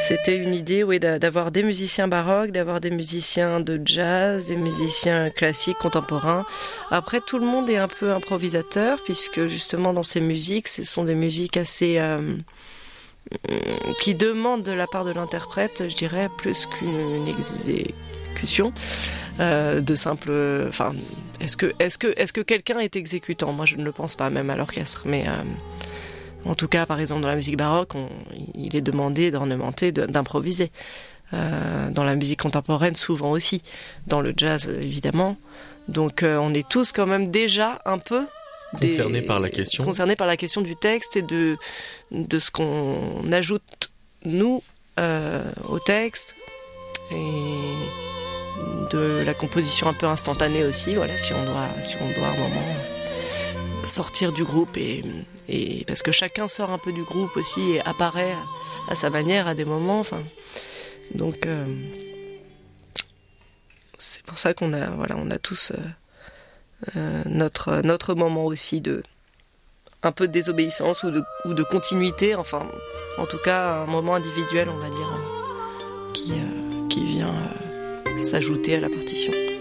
C'était une idée, oui, d'avoir des musiciens baroques, d'avoir des musiciens de jazz, des musiciens classiques, contemporains. Après, tout le monde est un peu improvisateur, puisque justement dans ces musiques, ce sont des musiques assez qui demandent de la part de l'interprète, je dirais, plus qu'une exécution. De simple, enfin, est-ce que quelqu'un est exécutant? Moi, je ne le pense pas, même à l'orchestre. Mais en tout cas, par exemple, dans la musique baroque, il est demandé d'ornementer, d'improviser. Dans la musique contemporaine, souvent aussi. Dans le jazz, évidemment. Donc, on est tous quand même déjà un peu concernés par la question du texte et de ce qu'on ajoute nous au texte et de la composition un peu instantanée aussi. Voilà, si on doit à un moment sortir du groupe et parce que chacun sort un peu du groupe aussi et apparaît à sa manière à des moments. Enfin, donc c'est pour ça qu'on a tous notre moment aussi de un peu de désobéissance ou de continuité. Enfin, en tout cas, un moment individuel, on va dire, qui vient s'ajouter à la partition.